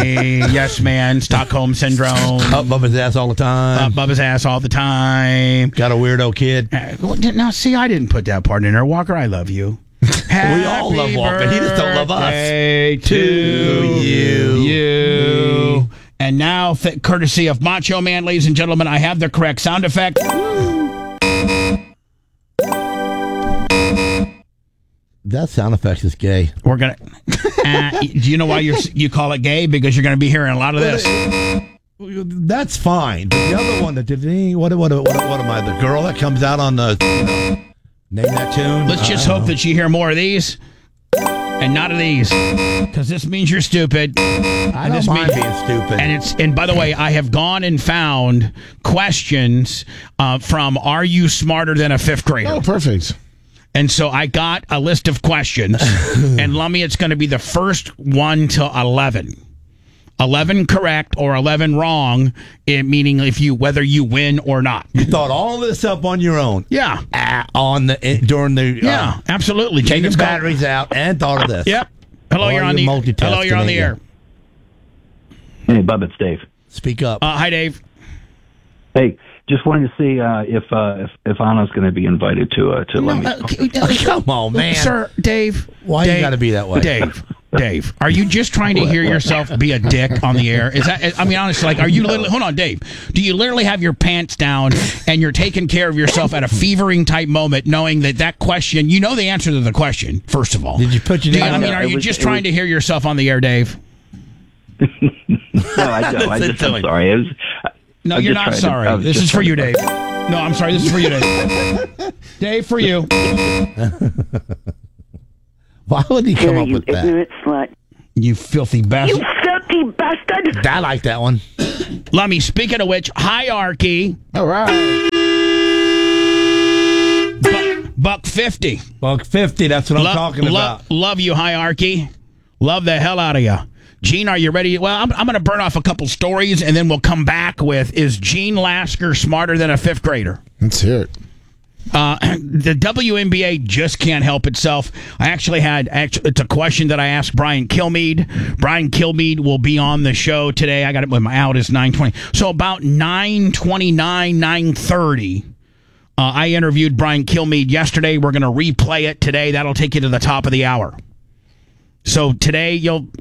Yes, man. Stockholm Syndrome. Up Bubba's ass all the time. Up Bubba's ass all the time. Got a weirdo kid. Now, see, I didn't put that part in there. Walker, I love you. We all love Walker. He just don't love us. To you. And now, courtesy of Macho Man, ladies and gentlemen, I have the correct sound effect. That sound effect is gay. We're gonna. Do you know why you call it gay? Because you're going to be hearing a lot of this. That's fine. But the other one that did what am I? The girl that comes out on the name that tune. Let's just hope that you hear more of these and not of these, because this means you're stupid. I don't mind being stupid. And by the way, I have gone and found questions from "Are you smarter than a fifth grader?" Oh, perfect. And so I got a list of questions, and Lummy, it's going to be the first 1 to 11. 11 correct or 11 wrong, meaning whether you win or not. You thought all this up on your own. Yeah. During the yeah, absolutely. Taking batteries out and thought of this. Yep. Hello, you're on the air. Hey, Bub, it's Dave. Speak up. Hi, Dave. Hey, just wanted to see if Anna's going to be invited to Lemmy's. Come on, man. Sir, Dave. Why you got to be that way? Dave, are you just trying to hear yourself be a dick on the air? Is that? I mean, honestly, like, are you literally? Hold on, Dave. Do you literally have your pants down and you're taking care of yourself at a fevering type moment, knowing that question? You know the answer to the question. First of all, did you put your? I mean, are you just trying to hear yourself on the air, Dave? No, I don't. I'm sorry. No, you're not sorry. This is for you, Dave. No, I'm sorry. This is for you, Dave. Dave, for you. Why would he come up with that? Ignorant slut. You filthy bastard. You filthy bastard. I like that one. Lummy, speaking of which, hierarchy. All right. $1.50. $1.50, that's what I'm talking about. Love you, hierarchy. Love the hell out of you. Gene, are you ready? Well, I'm going to burn off a couple stories, and then we'll come back with, is Gene Lasker smarter than a fifth grader? Let's hear it. The WNBA just can't help itself. It's a question that I asked Brian Kilmeade. Brian Kilmeade will be on the show today. I got it with my out is 9:20. So about 9:29, 9:30, I interviewed Brian Kilmeade yesterday. We're going to replay it today. That'll take you to the top of the hour. So today,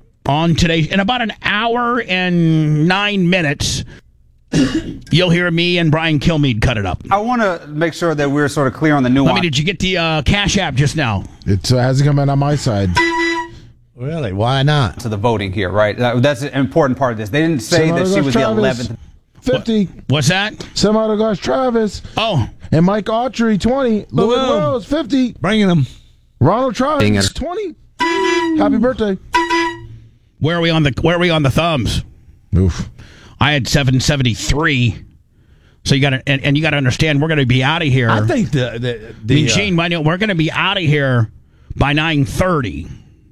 in about an hour and 9 minutes, you'll hear me and Brian Kilmeade cut it up. I want to make sure that we're sort of clear on the nuance. Did you get the Cash App just now? It hasn't come in on my side. Really? Why not? To the voting here, right? That's an important part of this. They didn't say that she was the 11th. 50. What's that? Semi-autographs Travis. Oh. And Mike Autry, 20. Louis Wells, 50. Bringing them. Ronald Travis, 20. Happy birthday. Where are we on the thumbs? Oof. I had 773. So you got to and you got to understand, we're going to be out of here. I think Gene, we're going to be out of here by 9:30,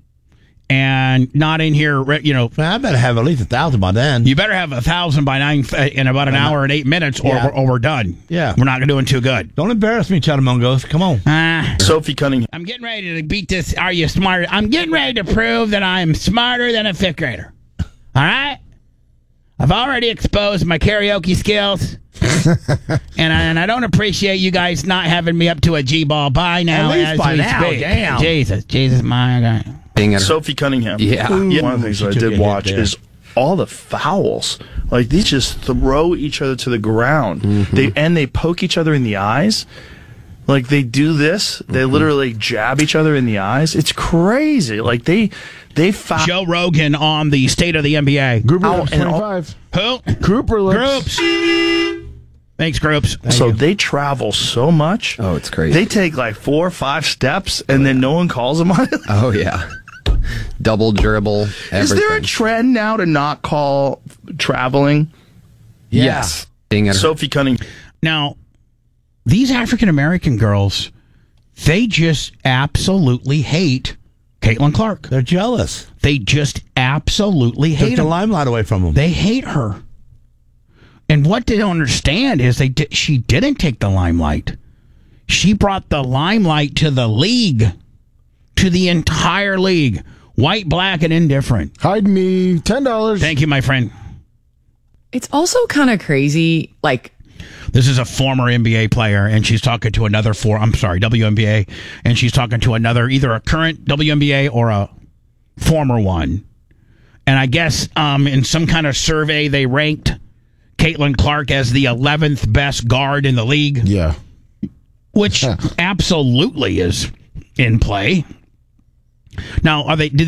and not in here. Man, I better have at least 1,000 by then. You better have 1,000 by 9 in about an hour and 8 minutes, or we're done. Yeah, we're not doing too good. Don't embarrass me, Chatamungos. Come on, Sophie Cunningham. I'm getting ready to beat this. Are you smarter? I'm getting ready to prove that I'm smarter than a fifth grader. All right. I've already exposed my karaoke skills, and I don't appreciate you guys not having me up to a G-ball by now. At least by now, speak. damn. Jesus, my God. Sophie Cunningham. Yeah. One of the things that I did watch is all the fouls. Like, these just throw each other to the ground. Mm-hmm. They poke each other in the eyes. Like, they do this. They literally jab each other in the eyes. It's crazy. Like, they foul. Joe Rogan on the State of the NBA. Grouper 25. Who? Grouper Groups. Thanks, Groups. So they travel so much. Oh, it's crazy. They take like 4 or 5 steps, and then no one calls them on it. Oh, yeah. Double dribble, everything. Is there a trend now to not call traveling? Yes. Sophie Cunningham. Now, these African-American girls, they just absolutely hate Caitlin Clark. They're jealous. They just absolutely hate her. Took the limelight away from them. They hate her. And what they don't understand is she didn't take the limelight. She brought the limelight to the league, to the entire league. White, black, and indifferent. Hide me $10. Thank you, my friend. It's also kind of crazy, like, this is a former NBA player, and she's talking to another WNBA, and she's talking to another, either a current WNBA or a former one. And I guess in some kind of survey, they ranked Caitlin Clark as the 11th best guard in the league. Yeah. Which absolutely is in play. Now, was it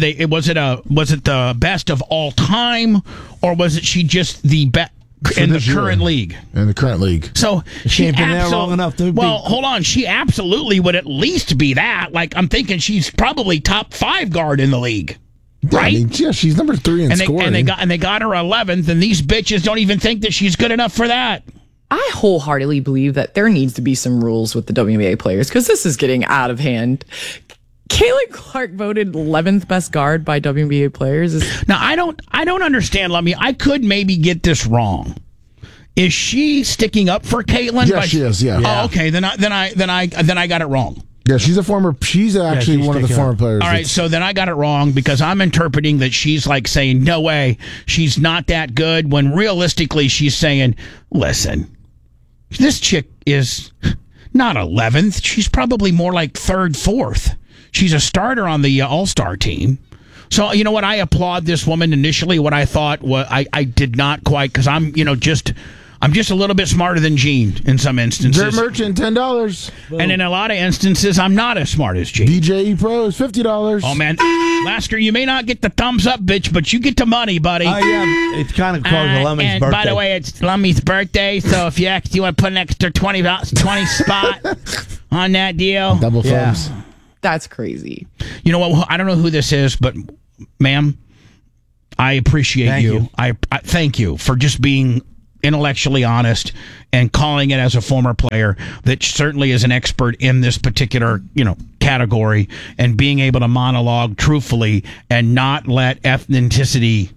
the best of all time, or was it she just the best in the current league? In the current league. So she ain't been there long enough to hold on. She absolutely would at least be that. Like, I'm thinking she's probably top 5 guard in the league. Yeah, right? I mean, yeah, she's number 3 in scoring. And they got her 11th, and these bitches don't even think that she's good enough for that. I wholeheartedly believe that there needs to be some rules with the WNBA players because this is getting out of hand. Caitlin Clark voted 11th best guard by WNBA players. Now, I don't understand, Lummy. I could maybe get this wrong. Is she sticking up for Caitlin? Yeah, she is. Yeah. Oh, okay. Then I got it wrong. Yeah, she's actually one of the former players. All right, so then I got it wrong because I'm interpreting that she's like saying, no way, she's not that good, when realistically she's saying, listen, this chick is not 11th. She's probably more like 3rd, 4th. She's a starter on the All-Star team. So, you know what? I applaud this woman initially. What I thought was I did not quite, because I'm just a little bit smarter than Gene in some instances. Dirt Merchant, $10. And in a lot of instances, I'm not as smart as Gene. DJE Pros, $50. Oh, man. Lasker, you may not get the thumbs up, bitch, but you get the money, buddy. Yeah, it's kind of close to Lummy's and birthday. By the way, it's Lummy's birthday, so if you want to put an extra 20 spot on that deal. Double thumbs. That's crazy. You know what? I don't know who this is, but, ma'am, I appreciate you. I thank you for just being intellectually honest and calling it as a former player that certainly is an expert in this particular, category, and being able to monologue truthfully and not let ethnicity,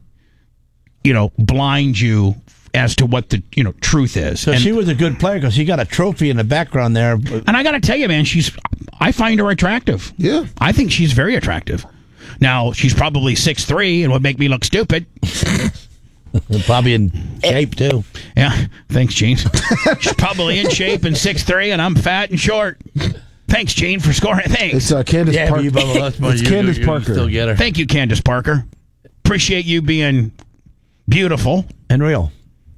blind you as to what the truth is. So she was a good player because she got a trophy in the background there. And I got to tell you, man, I find her attractive. Yeah. I think she's very attractive. Now, she's probably 6'3" and would make me look stupid. Probably in shape, too. Yeah. Thanks, Gene. She's probably in shape and 6'3", and I'm fat and short. Thanks, Gene, for scoring. Thanks. It's Candace Parker. It's Candace Parker. Still get her. Thank you, Candace Parker. Appreciate you being beautiful. And real.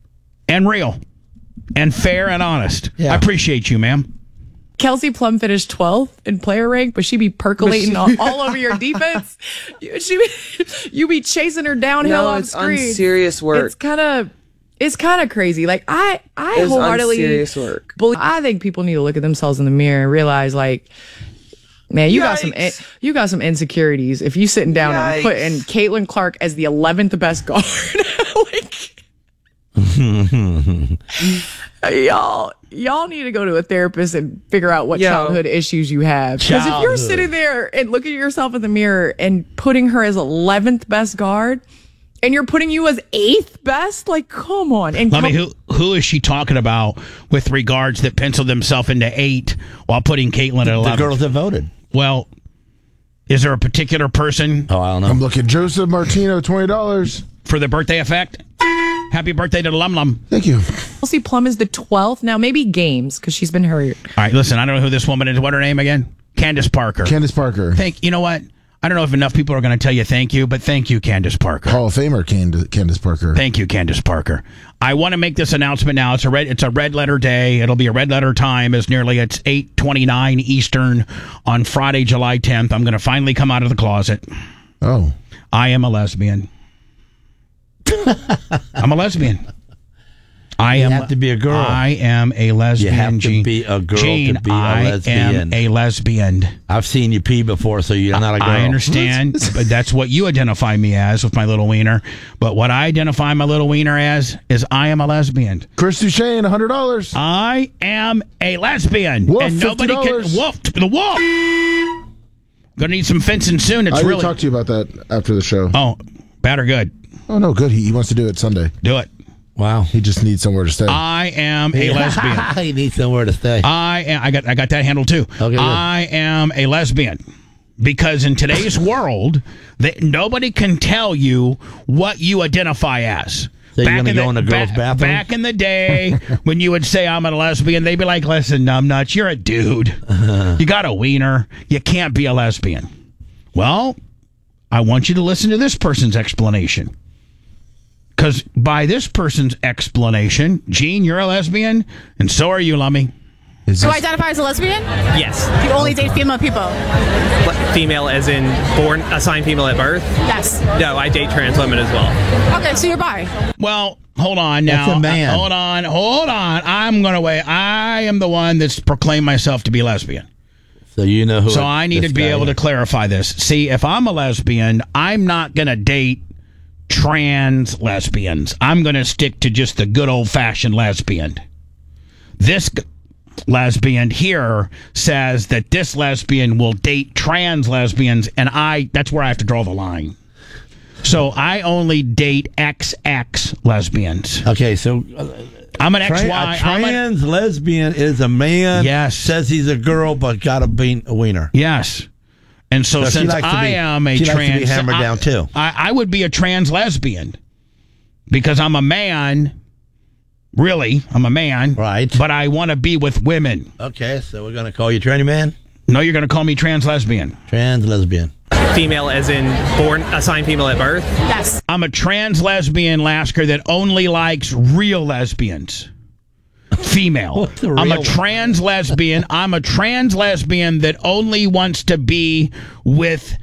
And fair and honest. Yeah. I appreciate you, ma'am. Kelsey Plum finished 12th in player rank, but she be percolating all over your defense. You be chasing her downhill on screen. It's unserious work. It's kind of crazy. Like I it's wholeheartedly unserious work. I think people need to look at themselves in the mirror and realize, like, man, you got some insecurities if you sitting down and putting Caitlin Clark as the 11th best guard. Y'all need to go to a therapist and figure out what childhood issues you have. Because if you're sitting there and looking at yourself in the mirror and putting her as 11th best guard, and you're putting you as 8th best, like, come on. And who is she talking about with regards that penciled themselves into 8 while putting Caitlin at 11? The girls that voted. Well, is there a particular person? Oh, I don't know. I'm looking. Joseph Martino, $20. For the birthday effect? Happy birthday to Lum Lum. Thank you. Kelsey Plum is the 12th. Now, maybe games, because she's been hurt. All right, listen, I don't know who this woman is. What's her name again? Candace Parker. Candace Parker. You know what? I don't know if enough people are going to tell you thank you, but thank you, Candace Parker. Hall of Famer Candace Parker. Thank you, Candace Parker. I want to make this announcement now. It's a red letter day. It'll be a red letter time it's 8:29 Eastern on Friday, July 10th. I'm going to finally come out of the closet. Oh. I am a lesbian. I'm a lesbian. You have to be a girl. I am a lesbian. You have to be a girl Gene, to be a lesbian. I am a lesbian. I've seen you pee before, so you're not a girl. I understand, but that's what you identify me as with my little wiener. But what I identify my little wiener as is I am a lesbian. Chris Duchesne, $100. I am a lesbian. Wolf, and nobody $50. can... Wolf, the wolf! Gonna need some fencing soon. I will talk to you about that after the show. Oh, bad or good? Oh, no, good. He wants to do it Sunday. Do it. Wow. He just needs somewhere to stay. I am a lesbian. He needs somewhere to stay. I got that handle too. Okay, I am a lesbian. Because in today's world, nobody can tell you what you identify as. So you're going to go in the girls' bathroom? Back in the day, when you would say, I'm a lesbian, they'd be like, listen, numbnuts, you're a dude. You got a wiener. You can't be a lesbian. Well, I want you to listen to this person's explanation. Because by this person's explanation, Gene, you're a lesbian, and so are you, Lummy. So identify as a lesbian? Yes. You only date female people? Female as in born, assigned female at birth? Yes. No, I date trans women as well. Okay, so you're bi. Well, hold on now. That's a man. Hold on. I'm going to wait. I am the one that's proclaimed myself to be lesbian. So you know who. So I need to be able to clarify this. See, if I'm a lesbian, I'm not going to date trans lesbians. I'm going to stick to just the good old-fashioned lesbian. This lesbian here says that this lesbian will date trans lesbians, and that's where I have to draw the line. So I only date XX lesbians. Okay, so I'm an XY. A trans lesbian is a man. Yes. Says he's a girl, but got a wiener. Yes. And so since I am a she trans, likes to be hammered down too. I would be a trans lesbian because I'm a man. Really, I'm a man. Right. But I want to be with women. Okay, so we're going to call you tranny man? No, you're going to call me trans lesbian. Trans lesbian. Female as in born, assigned female at birth? Yes. I'm a trans lesbian, Lasker, that only likes real lesbians. Female. I'm a trans lesbian. I'm a trans lesbian that only wants to be with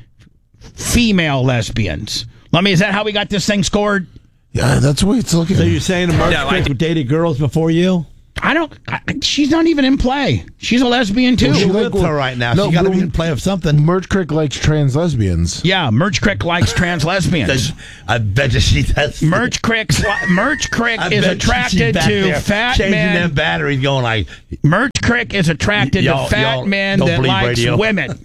female lesbians. Is that how we got this thing scored? Yeah, that's the way it's looking. So you're saying the Merch dated girls before you? She's not even in play. She's a lesbian too. Well, with her right now. She got to be in play of something. Merch Crick likes trans lesbians. Yeah, Merch Crick likes trans lesbians. I bet you she does. Merch Crick is attracted to fat changing men. Them batteries, going like. Merch Crick is attracted to fat men that likes women.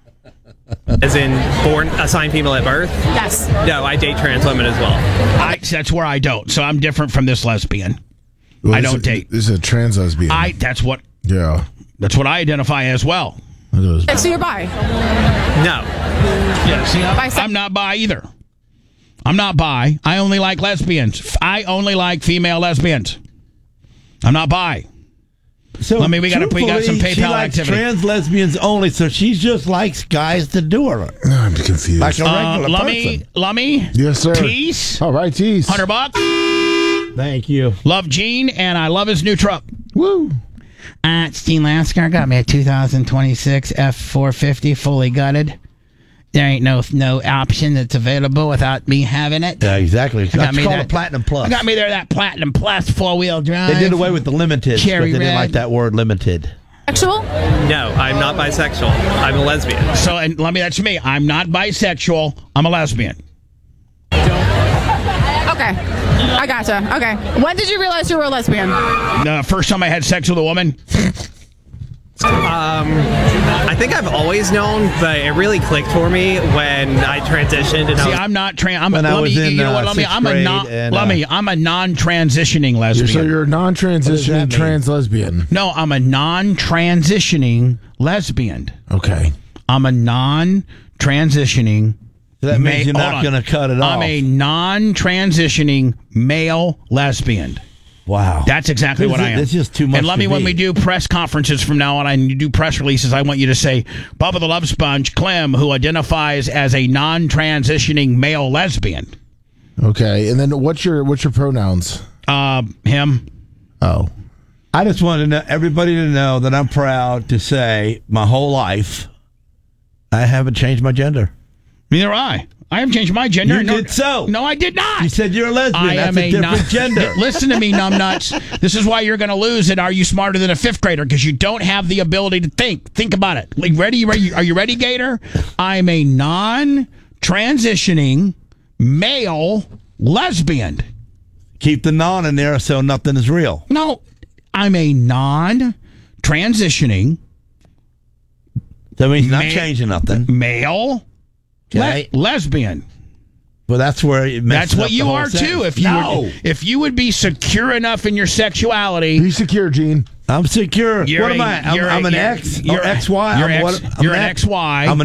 As in born, assigned female at birth? Yes. No, I date trans women as well. That's where I don't. So I'm different from this lesbian. Well, I don't date. This is a trans lesbian. That's what I identify as well. So you're bi? No. Yeah, see, I'm not bi either. I'm not bi. I only like lesbians. I only like female lesbians. I'm not bi. So we got some PayPal she likes activity. Trans lesbians only, so she just likes guys to do her. I'm confused. Like a regular person. Lummy? Yes, sir. Tease? All right, Tease. $100. Thank you. Love Gene, and I love his new truck. Woo. Gene Lasker got me a 2026 F450 fully gutted. There ain't no option that's available without me having it. Yeah, exactly. That's called a Platinum Plus. I got me there that Platinum Plus 4-wheel drive. They did away with the limited. Cherry they red. didn't like that word limited. Bisexual? No, I'm not bisexual. I'm a lesbian. So, and that's me. I'm not bisexual. I'm a lesbian. Okay. I gotcha. Okay. When did you realize you were a lesbian? The first time I had sex with a woman. I think I've always known, but it really clicked for me when I transitioned. And I'm not trans. I'm a non-transitioning lesbian. So you're a non-transitioning trans lesbian. No, I'm a non-transitioning lesbian. Okay. I'm a non-transitioning. That means you're not going to cut it off. I'm a non-transitioning male lesbian. Wow. That's exactly what I am. It's just too much. And when we do press conferences from now on and you do press releases, I want you to say, Bubba the Love Sponge, Clem, who identifies as a non-transitioning male lesbian. Okay. And then what's your pronouns? Him. Oh. I just wanted everybody to know that I'm proud to say my whole life I haven't changed my gender. Neither I. I haven't changed my gender. You did so. No, I did not. You said you're a lesbian. That's a different gender. Listen to me, numbnuts. This is why you're going to lose at Are You Smarter Than a Fifth Grader? Because you don't have the ability to think. Think about it. Ready? Are you ready, Gator? I'm a non-transitioning male lesbian. Keep the non in there so nothing is real. No, I'm a non-transitioning. That means not changing nothing. Male. Okay. Lesbian. Well, that's where it messes That's what up you the whole are sentence. too. If you would be secure enough in your sexuality, be secure, Gene. I'm secure. What am I? I'm an X or XY. You're an XY. I'm an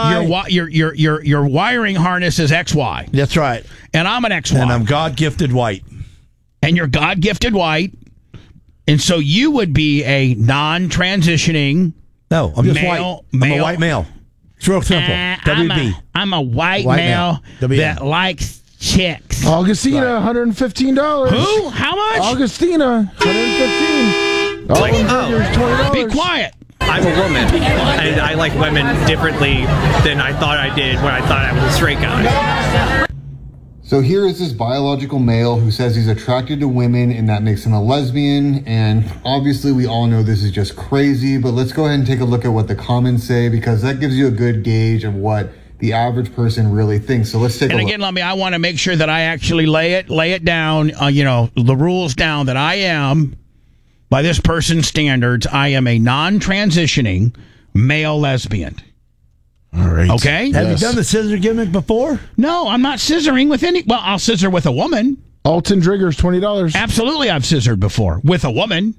XY. Your wiring harness is XY. That's right. And I'm an XY. And I'm God-gifted white. And you're God-gifted white. And so you would be a non-transitioning. No, I'm just white. I'm a white male. It's real simple. WB. I'm a white male that likes chicks. Augustina, $115. Who? How much? Augustina, $115. $20. Be quiet. I'm a woman, and I like women differently than I thought I did when I thought I was a straight guy. So here is this biological male who says he's attracted to women and that makes him a lesbian. And obviously we all know this is just crazy, but let's go ahead and take a look at what the comments say, because that gives you a good gauge of what the average person really thinks. So let's take a look. And again, I want to make sure that I actually lay it down, the rules down, that I am, by this person's standards, I am a non-transitioning male lesbian. All right. Okay? Have you done the scissor gimmick before? No, I'm not scissoring with any... Well, I'll scissor with a woman. Alton Driggers, $20. Absolutely, I've scissored before. With a woman.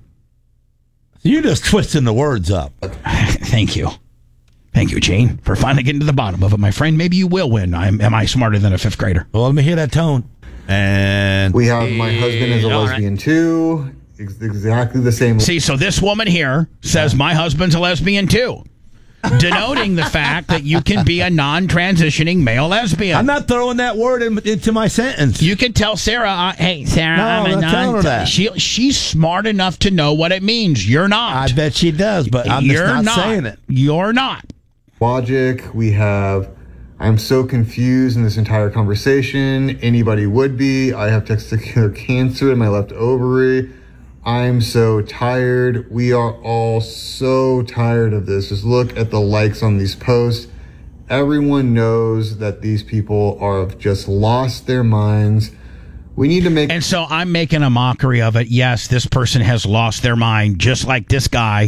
You're just twisting the words up. Thank you. Thank you, Gene, for finally getting to the bottom of it, my friend. Maybe you will win. Am I smarter than a fifth grader? Well, let me hear that tone. And... we have my husband is a lesbian too. Exactly the same. See, so this woman here says my husband's a lesbian too, denoting the fact that you can be a non-transitioning male lesbian. I'm not throwing that word into my sentence. You can tell Sarah, hey, Sarah, no, I'm not telling her that. She's smart enough to know what it means. You're not. I bet she does, but I'm just not saying it. You're not. Logic, we have... I'm so confused in this entire conversation. Anybody would be. I have testicular cancer in my left ovary. I'm so tired. We are all so tired of this. Just look at the likes on these posts. Everyone knows that these people have just lost their minds. We need to make... And so I'm making a mockery of it. Yes, this person has lost their mind, just like this guy